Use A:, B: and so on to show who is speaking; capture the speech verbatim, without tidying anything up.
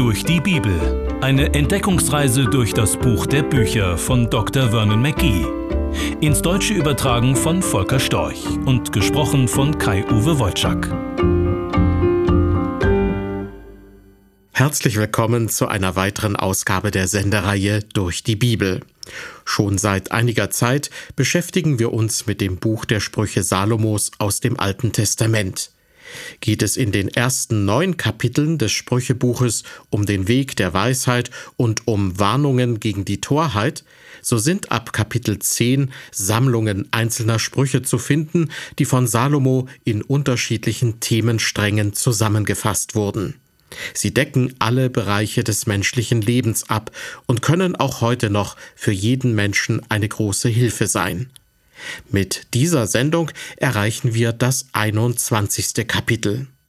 A: Durch die Bibel. Eine Entdeckungsreise durch das Buch der Bücher von Doktor Vernon Mackey. Ins Deutsche übertragen von Volker Storch und gesprochen von Kai-Uwe Wojczak.
B: Herzlich willkommen zu einer weiteren Ausgabe der Sendereihe Durch die Bibel. Schon seit einiger Zeit beschäftigen wir uns mit dem Buch der Sprüche Salomos aus dem Alten Testament. Geht es in den ersten neun Kapiteln des Sprüchebuches um den Weg der Weisheit und um Warnungen gegen die Torheit, so sind ab Kapitel zehn Sammlungen einzelner Sprüche zu finden, die von Salomo in unterschiedlichen Themensträngen zusammengefasst wurden. Sie decken alle Bereiche des menschlichen Lebens ab und können auch heute noch für jeden Menschen eine große Hilfe sein. Mit dieser Sendung erreichen wir das einundzwanzigste Kapitel.